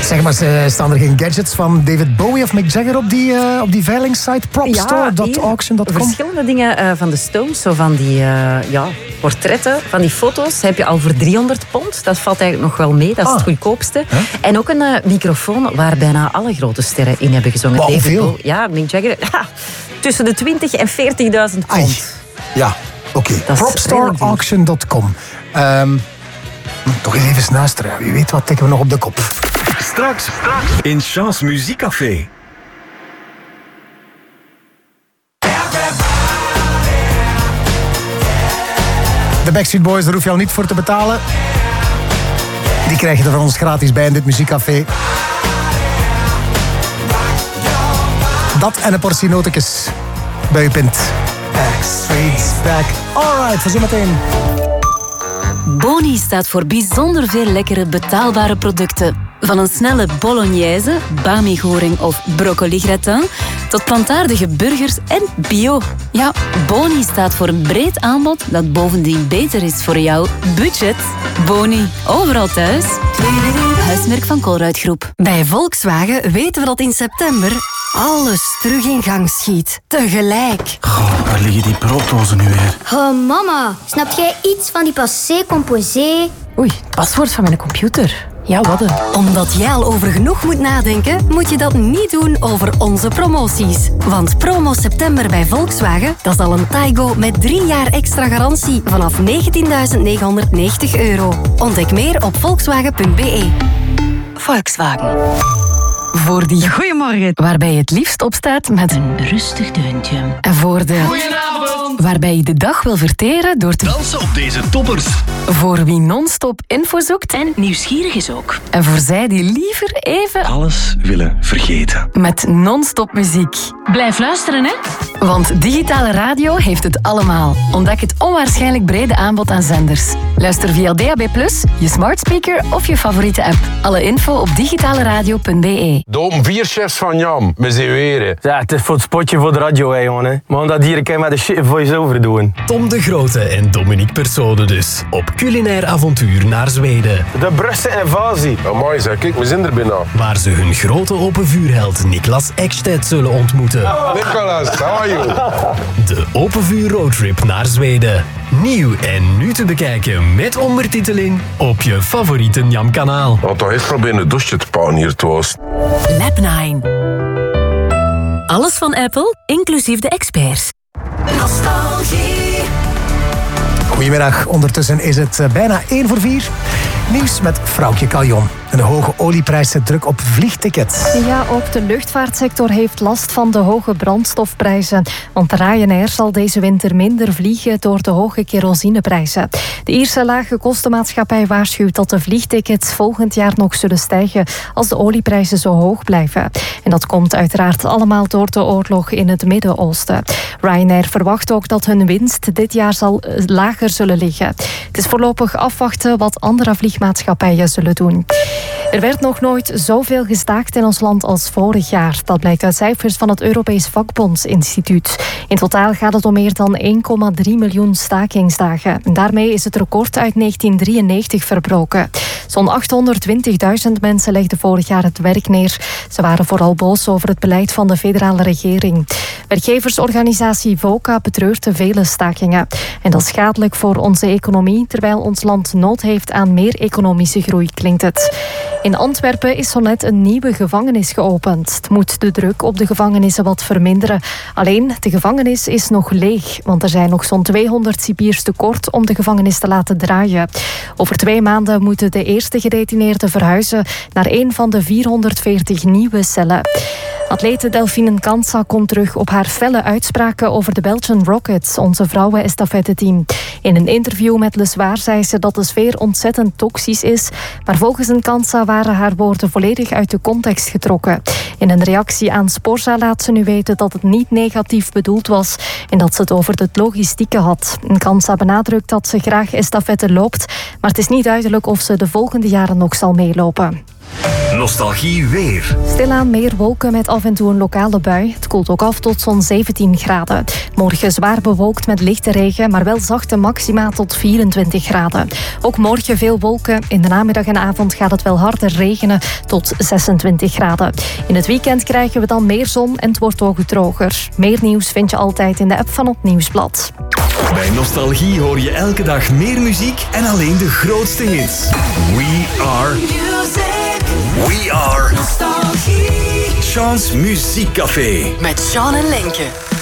Zeg maar, staan er geen gadgets van David Bowie of Mick Jagger op die veilingssite propstore.auction.com? Verschillende dingen van de Stones, zo van die portretten, van die foto's, heb je al voor £300. Dat valt eigenlijk nog wel mee, dat is het goedkoopste. Huh? En ook een microfoon waar bijna alle grote sterren in hebben gezongen. Wow, David Bowie, ja, Mick Jagger, tussen de 20 en £40.000. Ja, oké. Propstoreauction.com. Toch eens even snuisteren. Wie weet wat tikken we nog op de kop. Straks in Chance Muziekcafé. De Backstreet Boys, daar hoef je al niet voor te betalen. Die krijg je er van ons gratis bij in dit muziekcafé. Dat en een portie notekjes bij je pint. Backstreet's back. Alright, voor zometeen. Boni staat voor bijzonder veel lekkere betaalbare producten. Van een snelle bolognese, bami-goring of broccoli-gratin, tot plantaardige burgers en bio. Ja, Boni staat voor een breed aanbod dat bovendien beter is voor jouw budget. Boni, overal thuis. Huismerk van Colruyt Groep. Bij Volkswagen weten we dat in september alles terug in gang schiet. Tegelijk. Goh, waar liggen die brooddozen nu weer? Oh, mama, snap jij iets van die passé composé? Oei, het paswoord van mijn computer. Ja, wat een. Omdat jij al over genoeg moet nadenken, moet je dat niet doen over onze promoties. Want promo september bij Volkswagen, dat is al een Taigo met 3 jaar extra garantie vanaf €19.990. Ontdek meer op volkswagen.be. Volkswagen. Voor die goeiemorgen, waarbij je het liefst opstaat met een rustig deuntje. En voor de goedenavond, waarbij je de dag wil verteren door te dansen op deze toppers. Voor wie non-stop info zoekt en nieuwsgierig is ook. En voor zij die liever even alles willen vergeten. Met non-stop muziek. Blijf luisteren, hè? Want digitale radio heeft het allemaal. Ontdek het onwaarschijnlijk brede aanbod aan zenders. Luister via DAB+, je smart speaker of je favoriete app. Alle info op digitaleradio.be. Dom 4 chefs van Jam, met z'n weren. Ja, het is voor het spotje voor de radio, hè, jongen. Maar dat hier kan je met de shit voice-over doen. Tom de Grote en Dominique Persode dus. Op culinair avontuur naar Zweden. De Brusse invasie. Amai, zeg, kijk, we zijn er bijna. Waar ze hun grote open vuurheld Niklas Ekstedt zullen ontmoeten. Nicolas, how are you? De open vuur roadtrip naar Zweden. Nieuw en nu te bekijken met ondertiteling op je favoriete Njam-kanaal. Wat toch eens proberen een douche te pakken hier thuis. Lab9. Alles van Apple, inclusief de experts. Nostalgie. Goedemiddag, ondertussen is het bijna 4:01. Nieuws met Vrouwtje Caljon. Een hoge olieprijs zet druk op vliegtickets. Ja, ook de luchtvaartsector heeft last van de hoge brandstofprijzen. Want Ryanair zal deze winter minder vliegen door de hoge kerosineprijzen. De Ierse lage kostenmaatschappij waarschuwt dat de vliegtickets volgend jaar nog zullen stijgen als de olieprijzen zo hoog blijven. En dat komt uiteraard allemaal door de oorlog in het Midden-Oosten. Ryanair verwacht ook dat hun winst dit jaar zal lager zullen liggen. Het is voorlopig afwachten wat andere vliegmaatschappijen zullen doen. Er werd nog nooit zoveel gestaakt in ons land als vorig jaar. Dat blijkt uit cijfers van het Europees Vakbondsinstituut. In totaal gaat het om meer dan 1,3 miljoen stakingsdagen. En daarmee is het record uit 1993 verbroken. Zo'n 820.000 mensen legden vorig jaar het werk neer. Ze waren vooral boos over het beleid van de federale regering. Werkgeversorganisatie VOCA betreurt de vele stakingen. En dat is schadelijk voor onze economie, terwijl ons land nood heeft aan meer economische groei, klinkt het. In Antwerpen is zo net een nieuwe gevangenis geopend. Het moet de druk op de gevangenissen wat verminderen. Alleen, de gevangenis is nog leeg, want er zijn nog zo'n 200 cipiers tekort om de gevangenis te laten draaien. Over 2 maanden moeten de eerste gedetineerden verhuizen naar een van de 440 nieuwe cellen. Atlete Delphine Kansa komt terug op haar felle uitspraken over de Belgian Rockets, onze vrouwen-estafette-team. In een interview met Le Soir zei ze dat de sfeer ontzettend toxisch is, maar volgens een Kansa waren haar woorden volledig uit de context getrokken. In een reactie aan Sporza laat ze nu weten dat het niet negatief bedoeld was en dat ze het over het logistieke had. Kansa benadrukt dat ze graag estafette loopt, maar het is niet duidelijk of ze de volgende jaren nog zal meelopen. Nostalgie weer. Stilaan meer wolken met af en toe een lokale bui. Het koelt ook af tot zo'n 17 graden. Morgen zwaar bewolkt met lichte regen, maar wel zachte maxima tot 24 graden. Ook morgen veel wolken. In de namiddag en avond gaat het wel harder regenen tot 26 graden. In het weekend krijgen we dan meer zon en het wordt ook droger. Meer nieuws vind je altijd in de app van het Nieuwsblad. Bij Nostalgie hoor je elke dag meer muziek en alleen de grootste hits. We are Nostalgie. Sean's Muziekcafé. Met Sean en Lenke.